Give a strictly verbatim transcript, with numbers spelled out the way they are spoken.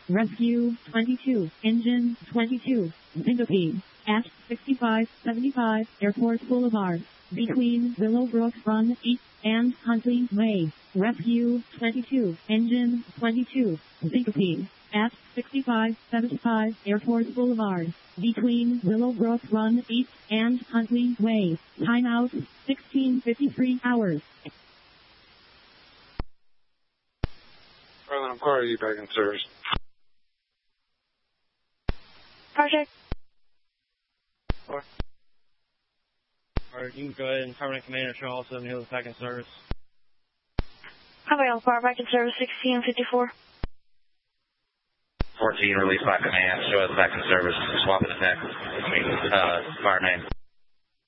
Rescue twenty-two, Engine twenty-two, Syncope, at sixty-five seventy-five Airport Boulevard, between Willowbrook Run East and Huntley Way. Rescue twenty-two, Engine twenty-two, Syncope, at sixty-five seventy-five Airport Boulevard, between Willowbrook Run East and Huntley Way. Timeout, sixteen fifty-three hours. Well, I'm calling you back in service. Project. Alright, you can go ahead and terminate command and show all seven hills back in service. Highway on fire, back in service, sixteen fifty-four. fourteen, release by command, show us back in service, swap it attack, I mean, uh, fire name.